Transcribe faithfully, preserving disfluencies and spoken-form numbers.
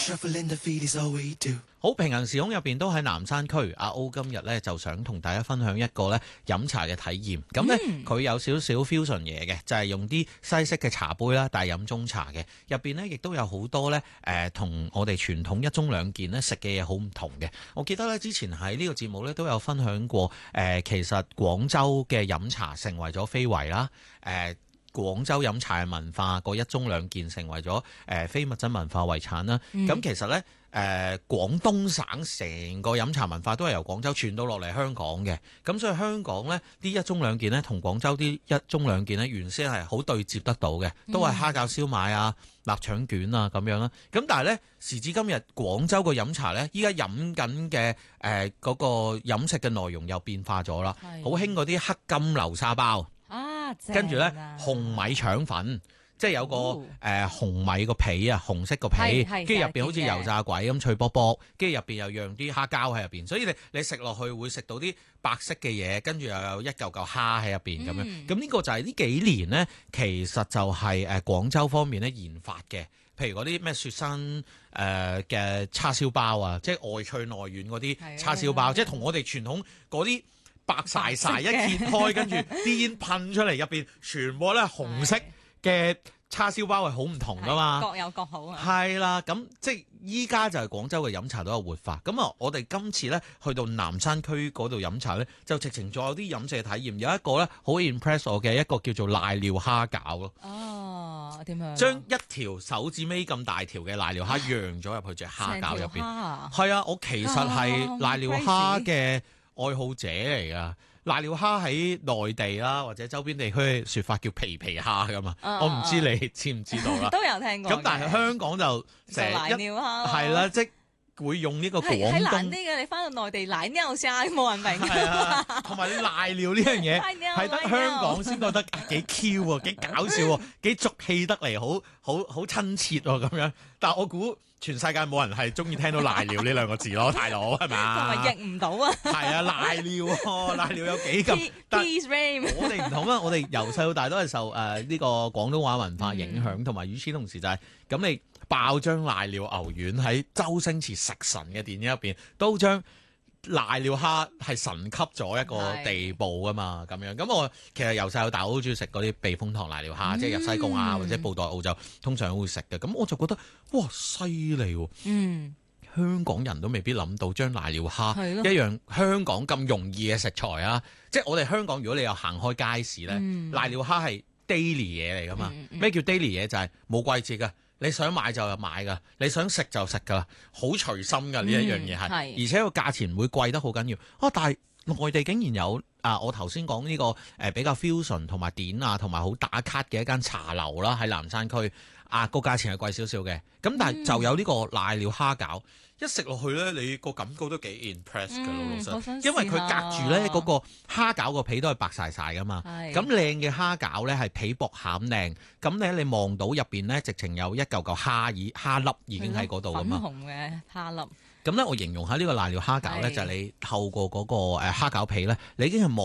好，平行時空入邊都喺南山區，阿 O 今日咧就想同大家分享一個咧飲茶嘅體驗。咁咧佢有少少 fusion 嘢嘅，就係、是、用啲西式嘅茶杯啦，但係飲中茶嘅。入邊咧亦都有好多咧誒同我哋傳統一盅兩件咧食嘅嘢好唔同嘅。我記得咧之前喺呢個節目咧都有分享過，誒、呃、其實廣州嘅飲茶成為咗非遺啦，誒、呃。廣州飲茶嘅文化，個一盅兩件成為咗誒、呃、非物質文化遺產啦。咁、嗯、其實咧誒、呃、廣東省成個飲茶文化都係由廣州傳到落嚟香港嘅。咁所以香港咧啲一盅兩件咧同廣州啲一盅兩件咧原先係好對接得到嘅，都係蝦餃燒賣啊、臘腸卷啊咁樣啦。咁但係咧時至今日，廣州個飲茶咧依家飲緊嘅誒嗰個飲食嘅內容又變化咗啦，好興嗰啲黑金流沙包。 啊， 跟住咧紅米腸粉，即係有個誒、哦呃、紅米個皮啊，紅色個皮，跟住入邊好似油炸鬼咁脆卜卜，跟住入邊又釀啲蝦膠喺入邊，所以你你食落去會食到啲白色嘅嘢，跟住又有一嚿嚿蝦喺入邊咁樣。咁呢、嗯、個就係呢幾年呢，其實就係誒廣州方面咧研發嘅，譬如嗰啲咩雪山誒嘅、呃、叉燒包啊，即係外脆內軟嗰啲叉燒包，即係同我哋傳統嗰啲。白曬曬一揭開，跟住啲煙噴出嚟，入邊全部咧紅色嘅叉燒包係好唔同噶嘛， 各有各好啊。 係啦，咁即係依家就係廣州嘅飲茶都有活化。咁啊，我哋今次咧去到南山區嗰度飲茶咧，就直情仲有啲飲食嘅體驗。有一個咧好 impress 我嘅一個叫做瀨尿蝦餃咯。 哦，點樣？將一條手指尾咁大條嘅瀨尿蝦釀咗入去隻蝦餃入邊。係啊，我其實係瀨尿蝦嘅愛好者嚟噶，瀨尿蝦喺內地啦或者周邊地區嘅說法叫皮皮蝦噶嘛，啊、我唔知你知唔知道啦。 都有聽過。咁但係香港就成日瀨尿蝦係啦，即會用呢個廣東。係難啲嘅， 你翻到內地瀨尿蝦冇人明。 係啊，同埋你瀨尿呢樣嘢係得香港先覺得幾 Q 喎，幾搞笑喎，幾俗氣得嚟，好好好親切喎咁樣。但係我估全世界冇人係中意聽到瀨尿呢兩個字咯，大佬係咪啊？ 同埋譯唔到啊！ 係啊，瀨尿喎，瀨尿有幾咁？但我哋唔同啊，我哋由細到大都係受誒呢、呃這個廣東話文化影響，同埋、嗯、與此同時就係、是、咁，你爆張瀨尿牛丸喺周星馳食神嘅電影入邊，都將瀨尿蝦係神級咗一個地步噶嘛，咁樣。咁我其實由細到大我好中意食嗰啲避風塘瀨尿蝦，嗯、即係入西貢啊或者布袋澳洲通常會食嘅。咁我就覺得哇犀利喎！嗯，香港人都未必諗到將瀨尿蝦一樣香港咁容易嘅食材啊！即係我哋香港，如果你有行開街市咧，嗯、瀨尿蝦係 daily 嘢嚟噶嘛？咩、嗯嗯、叫 daily 嘢？就係冇季節噶。你想買就買㗎，你想食就食㗎，好隨心㗎呢一樣嘢係，嗯、而且個價錢會貴得好緊要。啊，但係內地竟然有啊！我頭先講呢個誒比較 fusion 同埋典啊，同埋好打卡嘅一間茶樓啦，喺南山區啊，個價錢係貴少少嘅。咁但係就有呢個瀨尿蝦餃，一食落去咧，你個感覺都幾 impress 嘅老老實，因為佢隔住咧嗰個蝦餃個皮都係白曬曬噶嘛。咁靚嘅蝦餃咧係皮薄餡靚，咁咧你望到入邊咧直情有一嚿嚿蝦耳蝦粒已經喺嗰度噶嘛。 粉紅嘅蝦粒。 咁咧，我形容下呢個瀨尿蝦餃咧，就係你透過嗰個誒蝦餃皮咧，你已經係望